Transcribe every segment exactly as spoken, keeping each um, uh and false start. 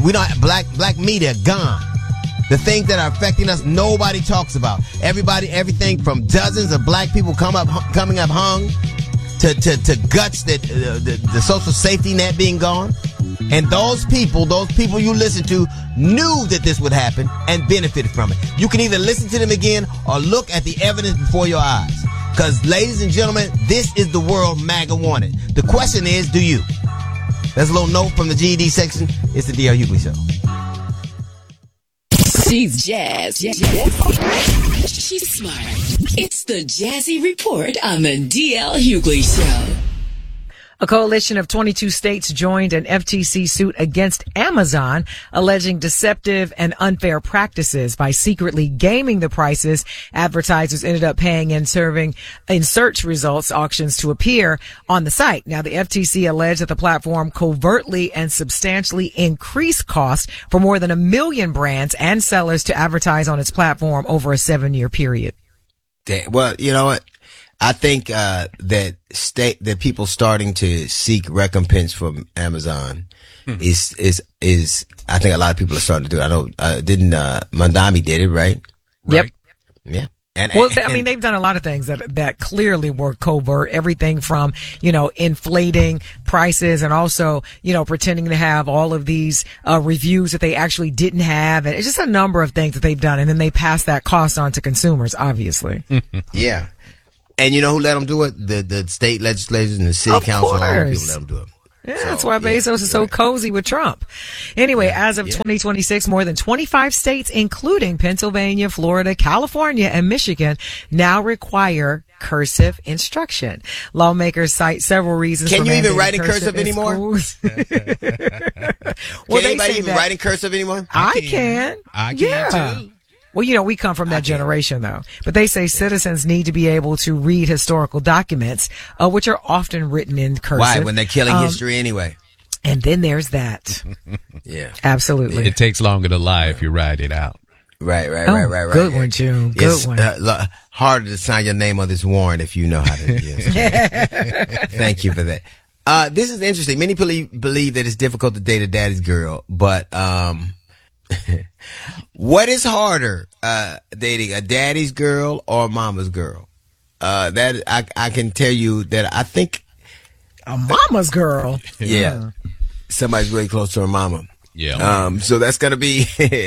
we don't black black media gone. The things that are affecting us, nobody talks about. Everybody, everything from dozens of black people come up coming up hung to to, to guts that uh, the, the social safety net being gone. And those people, those people you listen to, knew that this would happen and benefited from it. You can either listen to them again or look at the evidence before your eyes. Because, ladies and gentlemen, this is the world MAGA wanted. The question is, do you? That's a little note from the G E D section. It's the D L Hughley Show. She's jazz. She's smart. It's the Jazzy Report on the D L Hughley Show. A coalition of twenty-two states joined an F T C suit against Amazon, alleging deceptive and unfair practices by secretly gaming the prices advertisers ended up paying in serving in search results auctions to appear on the site. Now, the F T C alleged that the platform covertly and substantially increased costs for more than a million brands and sellers to advertise on its platform over a seven-year period. Well, you know what? I think uh that state that people starting to seek recompense from Amazon mm-hmm. is is is I think a lot of people are starting to do it. I know uh, didn't uh Mandami did it, right? Yep. Right. Yeah. And, well, and, I mean, they've done a lot of things that that clearly were covert. Everything from, you know, inflating prices and also, you know, pretending to have all of these uh reviews that they actually didn't have. And it's just a number of things that they've done. And then they pass that cost on to consumers, obviously. Yeah. And you know who let them do it? The the state legislators and the city of council. Course. All the people let them do it. Yeah, so, that's why Bezos yeah, is so right. cozy with Trump. Anyway, yeah, as of yeah. twenty twenty-six, more than twenty-five states, including Pennsylvania, Florida, California, and Michigan, now require cursive instruction. Lawmakers cite several reasons. Can for you even mandating write in cursive, in anymore? well, can anybody even write in cursive anymore? I, I can. can. I can yeah. too. Well, you know, we come from that generation, though. But they say citizens need to be able to read historical documents, uh, which are often written in cursive. Why? When they're killing um, history anyway. And then there's that. Yeah. Absolutely. It takes longer to lie if you write it out. Right, right, oh, right, right, right. Good one, June. Good it's, one. Uh, l- harder to sign your name on this warrant if you know how to. Yes. Thank you for that. Uh, this is interesting. Many believe, believe that it's difficult to date a daddy's girl, but, um, what is harder, uh, dating a daddy's girl or a mama's girl? Uh, that, I, I can tell you that I think. A mama's girl. Yeah. yeah. Somebody's really close to her mama. Yeah. Um, so that's gonna be,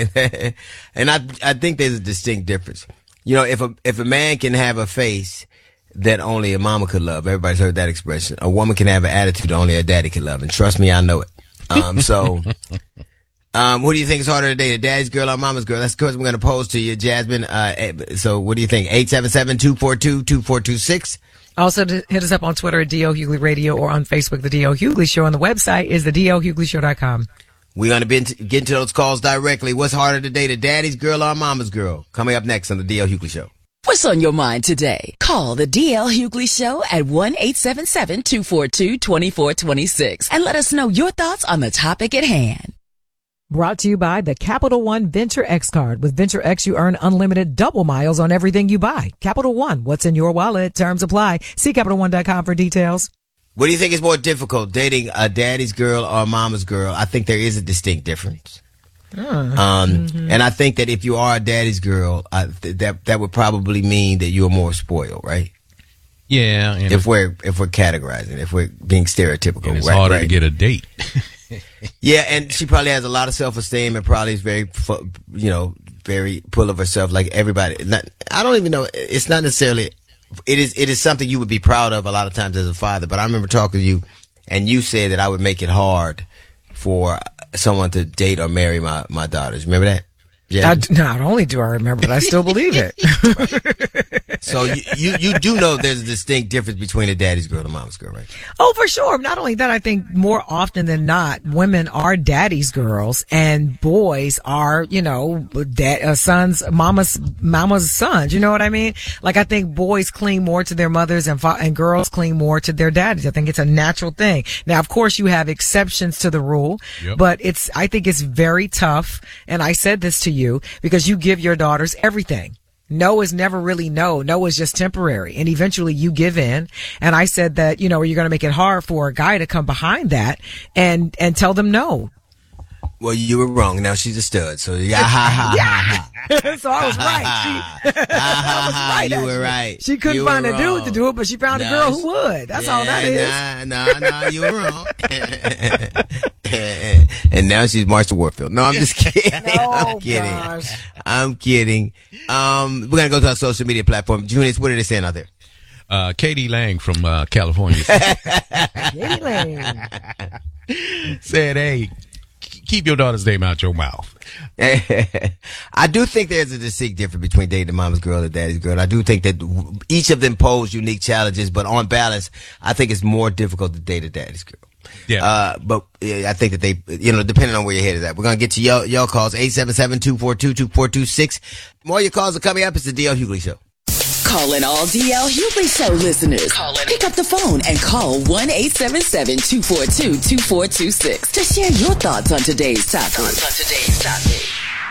and I, I think there's a distinct difference. You know, if a, if a man can have a face that only a mama could love, everybody's heard that expression. A woman can have an attitude only a daddy can love. And trust me, I know it. Um, so, um, what do you think is harder to date, a daddy's girl or a mama's girl? That's the question we're going to pose to you, Jasmine. Uh, so what do you think? eight seven seven, two four two, two four two six. Also, to hit us up on Twitter at D L Hughley Radio or on Facebook, The D L Hughley Show. And the website is the D L Hughley Show dot com. We're going to be get into those calls directly. What's harder to date, a daddy's girl or a mama's girl? Coming up next on The D L Hughley Show. What's on your mind today? Call the D L Hughley Show at one eight seven seven, two four two, two four two six and let us know your thoughts on the topic at hand. Brought to you by the Capital One Venture X card. With Venture X, you earn unlimited double miles on everything you buy. Capital One, what's in your wallet? Terms apply. See Capital One dot com for details. What do you think is more difficult, dating a daddy's girl or a mama's girl? I think there is a distinct difference. Uh, um, mm-hmm. And I think that if you are a daddy's girl, I, th- that that would probably mean that you're more spoiled, right? Yeah. And If we're if we're categorizing, if we're being stereotypical, and it's right, harder right. to get a date. Yeah, and she probably has a lot of self-esteem and probably is very, fu- you know, very full of herself, like everybody. Not, I don't even know. It's not necessarily. It is. It is something you would be proud of a lot of times as a father. But I remember talking to you, and you said that I would make it hard for someone to date or marry my my daughters. Remember that? Yeah. I, not only do I remember, but I still believe it. So you, you you do know there's a distinct difference between a daddy's girl and a mama's girl, right? Oh, for sure. Not only that, I think more often than not, women are daddy's girls and boys are, you know, dad, uh, sons, mama's, mama's sons. You know what I mean? Like, I think boys cling more to their mothers and fa- and girls cling more to their daddies. I think it's a natural thing. Now, of course, you have exceptions to the rule, Yep. but it's, I think it's very tough. And I said this to you because you give your daughters everything. No is never really no. No is just temporary. And eventually you give in. And I said that, you know, you're going to make it hard for a guy to come behind that and, and tell them no. Well, you were wrong. Now she's a stud. So yeah, ha ha ha ha. So I was right. She, I was right. You actually. were right. She couldn't you find a wrong. dude to do it, but she found no, a girl who would. That's yeah, all that is. Nah, nah, nah. You were wrong. And now she's Marsha Warfield. No, I'm just kidding. No, I'm kidding. Gosh. I'm kidding. Um, we're gonna go to our social media platform. Junius, what are they saying out there? Uh, Katie Lang from uh, California Katie Lang said, "Hey, keep your daughter's name out your mouth." I do think there's a distinct difference between dating a mama's girl and daddy's girl. I do think that each of them pose unique challenges, but on balance, I think it's more difficult to date a daddy's girl. Yeah. Uh, but yeah, I think that they, you know, depending on where your head is at. We're going to get to your, your calls, eight seven seven, two four two, two four two six. More of your calls are coming up. It's the D L Hughley Show. Calling all D L Hughley Show listeners. Call Pick up the phone and call one eight seven seven, two four two, two four two six to share your thoughts on today's topic. Thoughts on today's topic.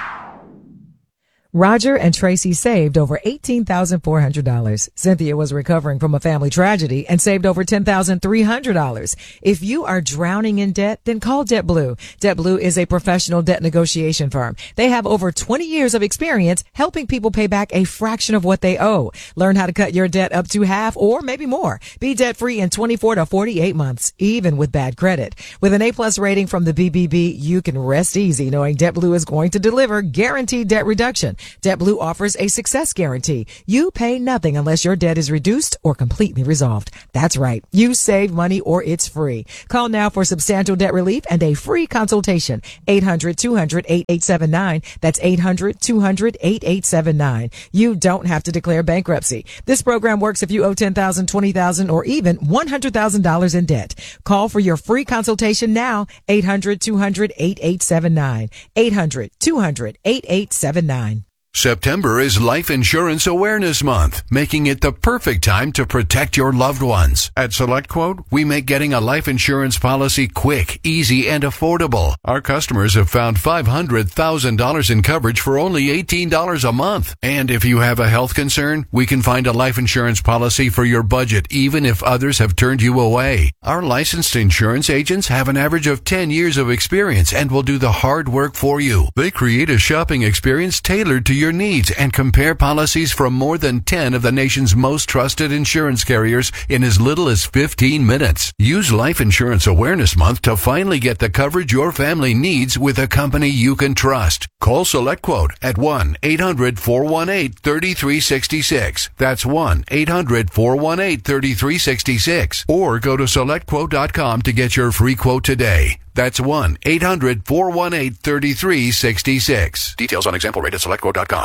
Roger and Tracy saved over eighteen thousand four hundred dollars. Cynthia was recovering from a family tragedy and saved over ten thousand three hundred dollars. If you are drowning in debt, then call JetBlue. JetBlue is a professional debt negotiation firm. They have over twenty years of experience helping people pay back a fraction of what they owe. Learn how to cut your debt up to half or maybe more. Be debt-free in twenty-four to forty-eight months, even with bad credit. With an A-plus rating from the B B B, you can rest easy knowing JetBlue is going to deliver guaranteed debt reduction. JetBlue offers a success guarantee. You pay nothing unless your debt is reduced or completely resolved. That's right. You save money or it's free. Call now for substantial debt relief and a free consultation. eight hundred, two hundred, eight eight seven nine. That's eight hundred, two hundred, eight eight seven nine. You don't have to declare bankruptcy. This program works if you owe ten thousand dollars, twenty thousand dollars, or even one hundred thousand dollars in debt. Call for your free consultation now. eight hundred, two hundred, eight eight seven nine. eight hundred, two hundred, eight eight seven nine. September is Life Insurance Awareness Month, making it the perfect time to protect your loved ones. At SelectQuote, we make getting a life insurance policy quick, easy, and affordable. Our customers have found five hundred thousand dollars in coverage for only eighteen dollars a month. And if you have a health concern, we can find a life insurance policy for your budget, even if others have turned you away. Our licensed insurance agents have an average of ten years of experience and will do the hard work for you. They create a shopping experience tailored to your needs and compare policies from more than ten of the nation's most trusted insurance carriers in as little as fifteen minutes. Use Life Insurance Awareness Month to finally get the coverage your family needs with a company you can trust. Call SelectQuote at one eight hundred, four one eight, three three six six. That's one eight hundred, four one eight, three three six six. Or go to select quote dot com to get your free quote today. That's one eight hundred, four one eight, three three six six. Details on example rate at select quote dot com.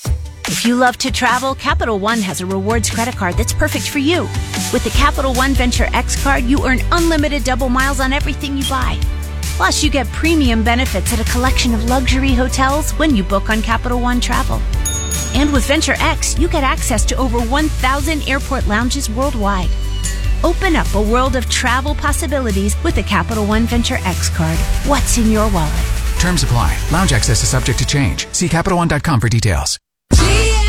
If you love to travel, Capital One has a rewards credit card that's perfect for you. With the Capital One Venture X card, you earn unlimited double miles on everything you buy. Plus, you get premium benefits at a collection of luxury hotels when you book on Capital One Travel. And with Venture X, you get access to over one thousand airport lounges worldwide. Open up a world of travel possibilities with the Capital One Venture X card. What's in your wallet? Terms apply. Lounge access is subject to change. See Capital One dot com for details.